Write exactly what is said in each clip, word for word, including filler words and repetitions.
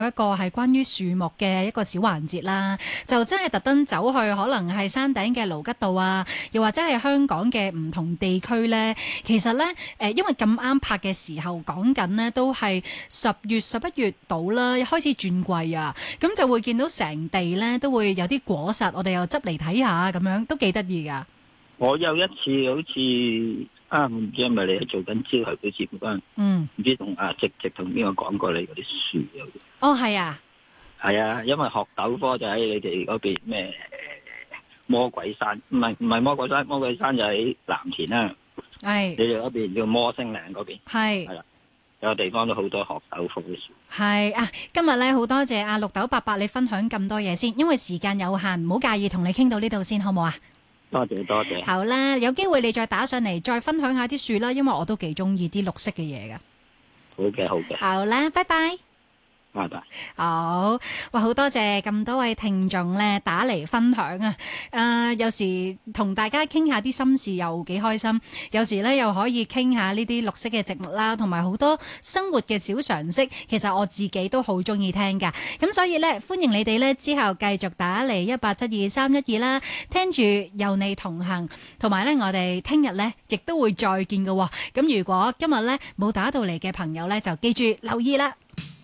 一個係關於樹木嘅一個小環節啦，就真係特登走去可能係山頂嘅盧吉道啊，又或者係香港嘅唔同地區呢。其實呢，誒，因為咁啱拍嘅時候講緊呢都係十月十一月到啦，開始轉季啊，咁就會見到成地呢都會有啲果實，我哋又執嚟睇下咁樣，都幾得意噶。 我有一次好似啊，唔知係咪你係做緊朝頭早節目嗰陣， 嗯， 唔知同阿直直同邊個講過你嗰啲樹啊？ 哦，係啊， 係啊，因為學豆科就喺你哋嗰邊咩魔鬼山，唔係唔係魔鬼山，魔鬼山就喺藍田啦。 係你哋嗰邊叫摩星嶺嗰邊， 係係啦，有個地方都好多學豆科嘅樹。 係啊，今日咧好多謝阿綠豆伯伯你分享咁多嘢先，因為時間有限，唔好介意同你傾到呢度先，好唔好啊？ 多謝多謝。 好啦，有機會你再打上嚟，再分享下啲樹啦，因為我都幾中意啲綠色嘅嘢噶。 好嘅好嘅。 好啦，拜拜。 拜拜。 好，哇，好多謝咁多位聽眾咧打嚟分享啊！誒、呃，有時同大家傾下啲心事又幾開心，有時咧又可以傾下呢啲綠色嘅植物啦，同埋好多生活嘅小常識，其實我自己都好中意聽噶。咁所以咧，歡迎你哋咧之後繼續打嚟一八七二三一二啦，聽住有你同行，同埋咧我哋聽日咧亦都會再見噶。咁如果今日咧冇打到嚟嘅朋友咧，就記住留意啦。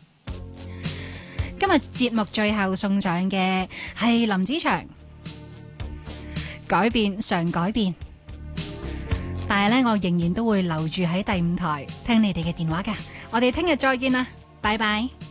今日節目最後送上嘅係林子祥，改變常改變，但係咧我仍然都會留住喺第五台聽你哋嘅電話㗎。我哋聽日再見啦，拜拜。